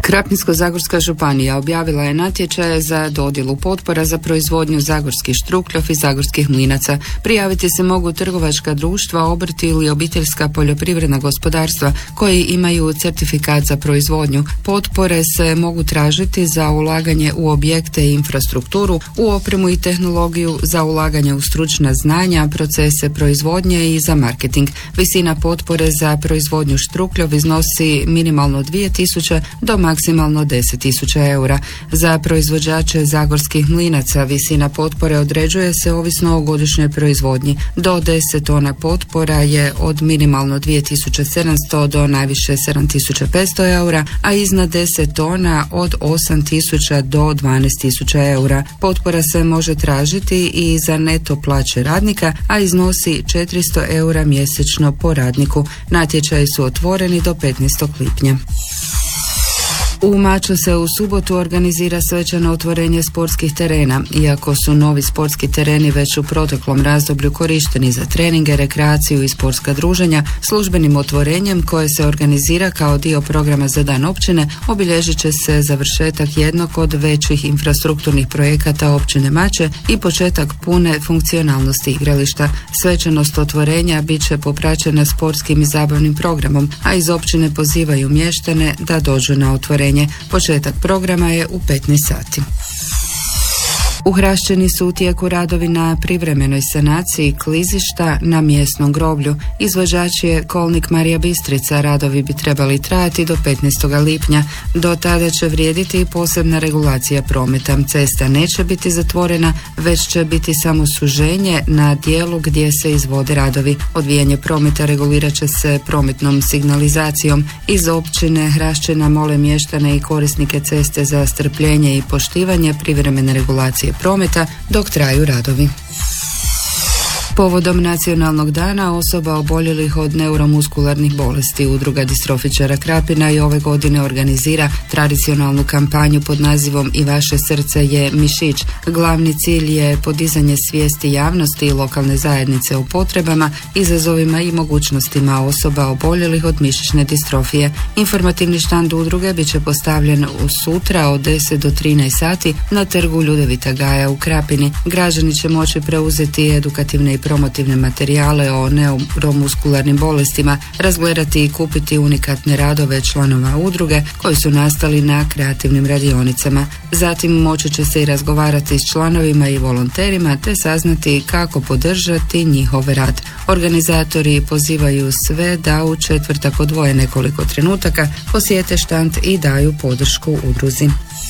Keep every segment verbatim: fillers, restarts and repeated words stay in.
Krapinsko-zagorska županija objavila je natječaje za dodjelu potpora za proizvodnju zagorskih štrukljov i zagorskih mlinaca. Prijaviti se mogu trgovačka društva, obrti ili obiteljska poljoprivredna gospodarstva koji imaju certifikat za proizvodnju. Potpore se mogu tražiti za ulaganje u objekte i infrastrukturu, u opremu i tehnologiju, za ulaganje u stručna znanja, procese proizvodnje i za marketing. Visina potpore za proizvodnju štrukljov iznosi minimalno dvije tisuće do maksimalno deset tisuća eura. Za proizvođače zagorskih mlinaca visina potpore određuje se ovisno o godišnjoj proizvodnji. Do deset tona potpora je od minimalno dvije tisuće sedamsto do najviše sedam tisuća petsto eura, a iznad deset tona od osam tisuća do dvanaest tisuća eura. Potpora se može tražiti i za neto plaće radnika, a iznosi četiristo eura mjesečno po radniku. Natječaji su otvoreni do petnaestog lipnja. U Maču se u subotu organizira svečano otvorenje sportskih terena. Iako su novi sportski tereni već u proteklom razdoblju korišteni za treninge, rekreaciju i sportska druženja, službenim otvorenjem koje se organizira kao dio programa za dan općine obilježit će se završetak jednog od većih infrastrukturnih projekata općine Mače i početak pune funkcionalnosti igrališta. Svečanost otvorenja bit će popraćena sportskim i zabavnim programom, a iz općine pozivaju mještane da dođu na otvorenje. Početak programa je u petnaest sati. U Hrašćini su u tijeku radovi na privremenoj sanaciji klizišta na mjesnom groblju. Izvođač je Kolnik Marija Bistrica. Radovi bi trebali trajati do petnaestog lipnja. Do tada će vrijediti i posebna regulacija prometa. Cesta neće biti zatvorena, već će biti samo suženje na dijelu gdje se izvode radovi. Odvijanje prometa regulirat će se prometnom signalizacijom. Iz općine Hrašćina mole mještane i korisnike ceste za strpljenje i poštivanje privremene regulacije prometa dok traju radovi. Povodom nacionalnog dana osoba oboljelih od neuromuskularnih bolesti, Udruga distrofičara Krapina i ove godine organizira tradicionalnu kampanju pod nazivom I vaše srce je mišić. Glavni cilj je podizanje svijesti javnosti i lokalne zajednice o potrebama, izazovima i mogućnostima osoba oboljelih od mišićne distrofije. Informativni štand udruge bit će postavljen u sutra od deset do trinaest sati na trgu Ljudevita Gaja u Krapini. Građani će moći preuzeti edukativne i promotivne materijale o neuromuskularnim bolestima, razgledati i kupiti unikatne radove članova udruge koji su nastali na kreativnim radionicama. Zatim moći će se i razgovarati s članovima i volonterima te saznati kako podržati njihov rad. Organizatori pozivaju sve da u četvrtak odvoje nekoliko trenutaka, posjete štand i daju podršku udruzi.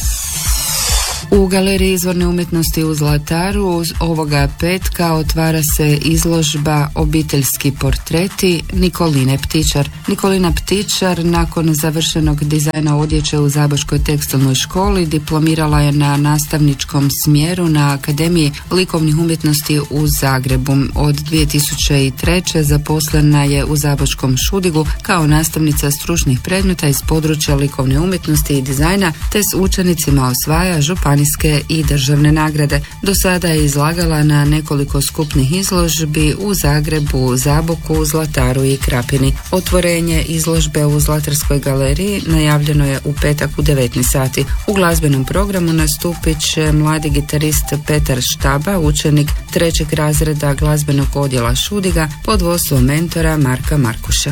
U Galeriji izvorne umjetnosti u Zlataru ovoga petka otvara se izložba Obiteljski portreti Nikoline Ptičar. Nikolina Ptičar nakon završenog dizajna odjeće u Zabočkoj tekstilnoj školi diplomirala je na nastavničkom smjeru na Akademiji likovnih umjetnosti u Zagrebu. Od dvije tisuće treće. zaposlena je u Zabočkom Šudigu kao nastavnica stručnih predmeta iz područja likovne umjetnosti i dizajna te s učenicima osvaja županijske i državne nagrade. Do sada je izlagala na nekoliko skupnih izložbi u Zagrebu, Zaboku, Zlataru i Krapini. Otvorenje izložbe u Zlatarskoj galeriji najavljeno je u petak u devetnaest sati. U glazbenom programu nastupit će mladi gitarist Petar Štaba, učenik trećeg razreda glazbenog odjela Šudiga pod vodstvom mentora Marka Markuša.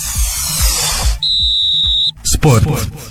Sport.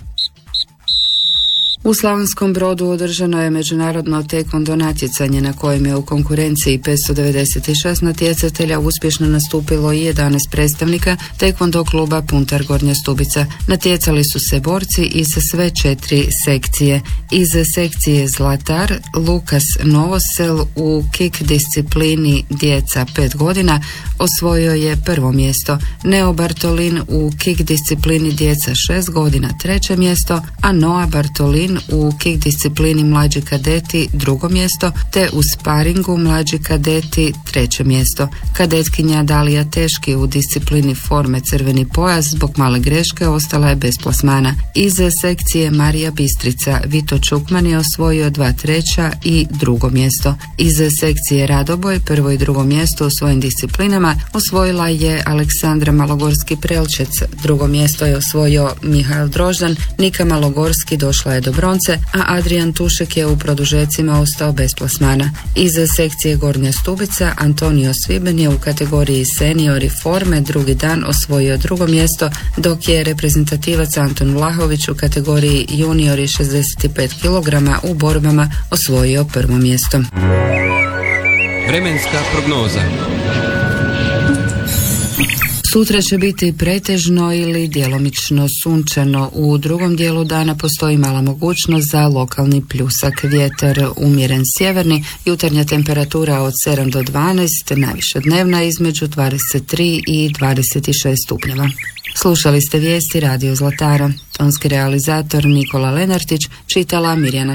U Slavonskom Brodu održano je međunarodno tekvondo natjecanje na kojem je u konkurenciji petsto devedeset šest natjecatelja uspješno nastupilo i jedanaest predstavnika tekvondo kluba Puntar Gornja Stubica. Natjecali su se borci iz sve četiri sekcije. Iz sekcije Zlatar Lukas Novosel u kik disciplini djeca pet godina osvojio je prvo mjesto. Neo Bartolin u kik disciplini djeca šest godina treće mjesto, a Noa Bartolin Zlatan, u kick disciplini mlađi kadeti drugo mjesto, te u sparingu mlađi kadeti treće mjesto. Kadetkinja Dalija Teški u disciplini forme crveni pojas zbog male greške ostala je bez plasmana. Iz sekcije Marija Bistrica Vito Čukman je osvojio dva treća i drugo mjesto. Iz sekcije Radoboj prvo i drugo mjesto u svojim disciplinama osvojila je Aleksandra Malogorski-Prelčec, drugo mjesto je osvojio Mihael Droždan, Nika Malogorski došla je do bronce, a Adrian Tušek je u produžecima ostao bez plasmana. Iz sekcije Gornja Stubica Antonio Sviben je u kategoriji seniori forme drugi dan osvojio drugo mjesto, dok je reprezentativac Anton Vlahović u kategoriji juniori šezdeset pet kilograma u borbama osvojio prvo mjesto. Vremenska prognoza. Sutra će biti pretežno ili djelomično sunčano. U drugom dijelu dana postoji mala mogućnost za lokalni pljusak. Vjetar umjeren sjeverni, jutarnja temperatura od sedam do dvanaest, najviša dnevna između dvadeset tri i dvadeset šest stupnjeva. Slušali ste vijesti Radio Zlatara. Tonski realizator Nikola Lenartić, čitala Mirjana